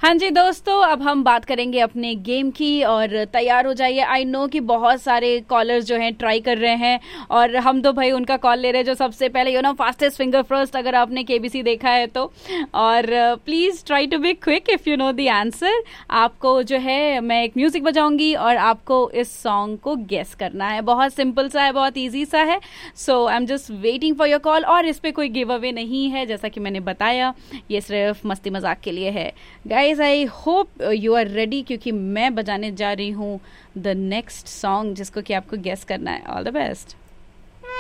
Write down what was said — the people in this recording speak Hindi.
हाँ जी दोस्तों, अब हम बात करेंगे अपने गेम की और तैयार हो जाइए। आई नो कि बहुत सारे कॉलर्स जो हैं ट्राई कर रहे हैं और हम तो भाई उनका कॉल ले रहे हैं जो सबसे पहले फास्टेस्ट फिंगर फर्स्ट, अगर आपने केबीसी देखा है तो। और please try to be quick if you know the answer. आपको जो है मैं एक म्यूज़िक बजाऊंगी और आपको इस सॉन्ग को गेस करना है। बहुत सिंपल सा है, बहुत ईजी सा है। सो I am just waiting for your call. और इस पर कोई गिव अवे नहीं है, जैसा कि मैंने बताया, ये सिर्फ मस्ती मजाक के लिए है। Guys I hope you are ready, क्योंकि मैं बजाने जा रही हूँ द नेक्स्ट सॉन्ग जिसको कि आपको गेस करना है। All the best.